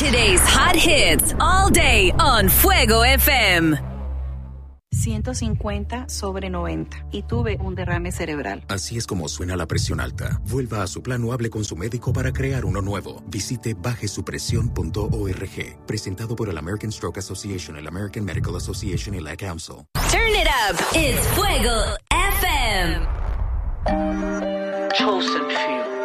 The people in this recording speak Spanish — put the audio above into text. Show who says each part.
Speaker 1: Today's hot hits all day on Fuego FM.
Speaker 2: 150/90 y tuve un derrame cerebral.
Speaker 3: Así es como suena la presión alta. Vuelva a su plan o hable con su médico para crear uno nuevo. Visite bajesupresión.org. Presentado por el American Stroke Association, el American Medical Association y la Council.
Speaker 1: Turn it up. It's Fuego FM.
Speaker 4: Chosen few.